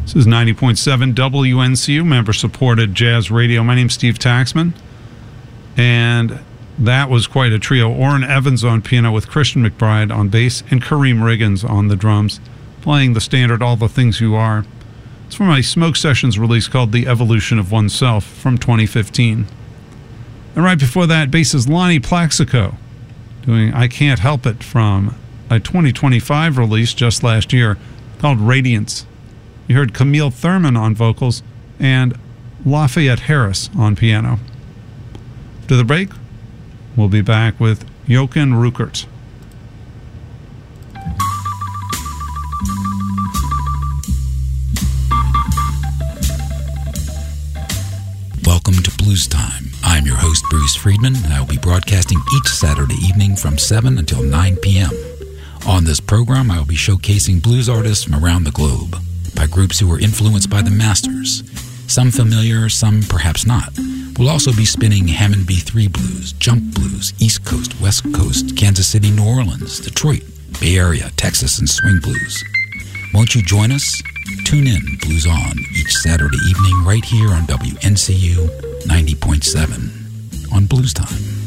This is 90.7 WNCU, member-supported jazz radio. My name's Steve Taxman, and that was quite a trio. Orrin Evans on piano with Christian McBride on bass and Kareem Riggins on the drums, playing the standard All the Things You Are. It's from a Smoke Sessions release called The Evolution of Oneself from 2015. And right before that, bassist Lonnie Plaxico doing I Can't Help It from a 2025 release just last year called Radiance. You heard Camille Thurman on vocals and Lafayette Harris on piano. After the break, we'll be back with Jochen Ruckert. Welcome to Blues Time. I'm your host, Bruce Friedman, and I will be broadcasting each Saturday evening from 7 until 9 p.m. On this program, I will be showcasing blues artists from around the globe by groups who were influenced by the masters, some familiar, some perhaps not. We'll also be spinning Hammond B3 blues, jump blues, East Coast, West Coast, Kansas City, New Orleans, Detroit, Bay Area, Texas, and swing blues. Won't you join us? Tune in Blues On each Saturday evening right here on WNCU 90.7 on Blues Time.